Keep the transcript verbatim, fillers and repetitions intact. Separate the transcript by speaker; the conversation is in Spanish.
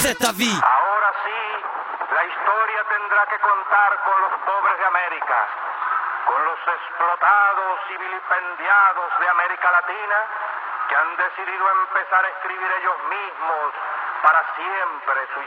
Speaker 1: c'est ta vie.
Speaker 2: Ahora sí, la historia tendrá que contar con los pobres de América, con los explotados y vilipendiados de América Latina, que han decidido empezar a escribir ellos mismos para siempre su